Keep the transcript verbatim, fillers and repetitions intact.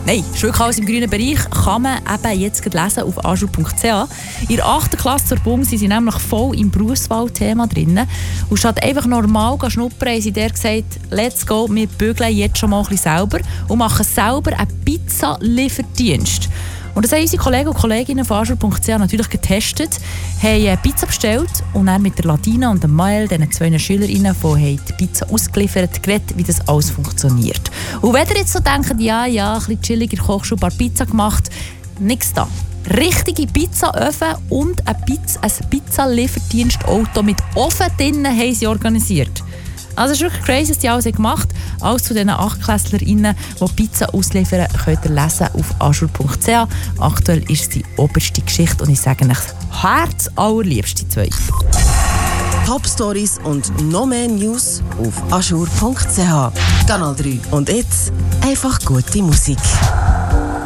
Nein, ist wirklich alles im grünen Bereich. Kann man eben jetzt lesen auf ajour punkt c h. In der achten Klasse zur Bung sind sie nämlich voll im Berufswahlthema drin. Und statt einfach normal zu schnuppern, haben sie der gesagt, let's go, wir bügeln jetzt schon mal ein bisschen selber und machen selber einen Pizza-Lieferdienst. Und das haben unsere Kollegen und Kolleginnen von ajour punkt c h natürlich getestet, haben eine Pizza bestellt und dann mit der Ladina und dem Mael, diesen zwei Schülerinnen, die die Pizza ausgeliefert, geredet, wie das alles funktioniert. Und wenn ihr jetzt so denkt, ja, ja, ein bisschen chilliger Kochschule, ein paar Pizza gemacht, nichts da. Richtige Pizzaöfen und ein, Pizza, ein Pizza-Lieferdienstauto mit Ofen drinnen haben sie organisiert. Also es ist wirklich crazy, was die alles gemacht haben. Alles zu diesen AchtklässlerInnen, die Pizza ausliefern, könnt ihr lesen auf ajour punkt c h. Aktuell ist es die oberste Geschichte und ich sage euch, Herz allerliebste zwei. Top Stories und noch mehr News auf ajour punkt c h. Kanal drei. Und jetzt einfach gute Musik.